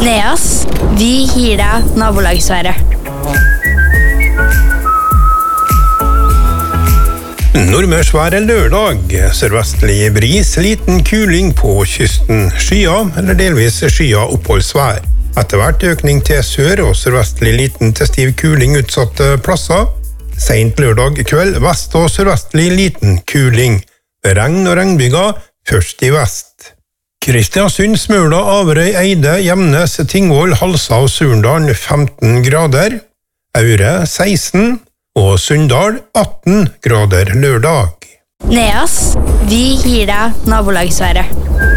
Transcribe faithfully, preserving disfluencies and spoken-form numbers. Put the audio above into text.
Neas, vi gir deg nabolagsværet. Nordmørsvær er lørdag. Sørvestlig bris, liten kuling på kysten. Skya eller delvis skya oppholdsvær. Etter hvert økning til sør og sørvestlig liten til stiv kuling utsatte plasser. Sent lørdag kveld vest og sørvestlig liten kuling. Regn og regnbyger først i vest. Kristiansund, Smøla, Averøy, Eide, Gjemnes, Tingvoll, Halsa og Surndal femten grader. Aure seksten og Sunndal atten grader lørdag. Neas, vi gir deg nabolagsværet.